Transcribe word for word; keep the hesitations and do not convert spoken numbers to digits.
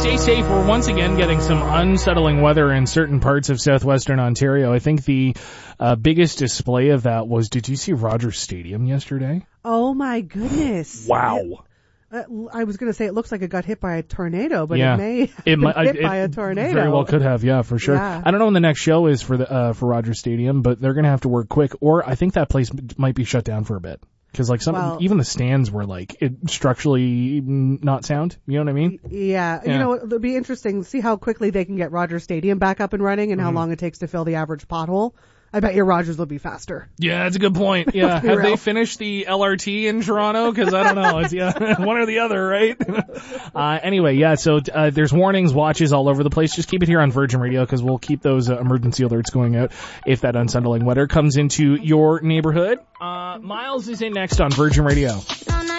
stay safe. We're once again getting some unsettling weather in certain parts of southwestern Ontario. I think the uh, biggest display of that was, did you see Rogers Stadium yesterday? Oh, my goodness. Wow. It, uh, I was going to say it looks like it got hit by a tornado, but yeah. it may have it been might, hit it by a tornado. Very well could have, yeah, for sure. Yeah. I don't know when the next show is for the uh, for Rogers Stadium, but they're going to have to work quick, or I think that place might be shut down for a bit. Because like some, well, even the stands were like it, structurally not sound. You know what I mean? Yeah. yeah. You know, it'll be interesting to see how quickly they can get Rogers Stadium back up and running and mm-hmm. how long it takes to fill the average pothole. I bet your Rogers will be faster. Yeah, that's a good point. Yeah. Have real. They finished the L R T in Toronto? Because I don't know. It's yeah, one or the other, right? uh, anyway, yeah, so uh, there's warnings, watches all over the place. Just keep it here on Virgin Radio because we'll keep those uh, emergency alerts going out if that unsettling weather comes into your neighborhood. Uh, Miles is in next on Virgin Radio.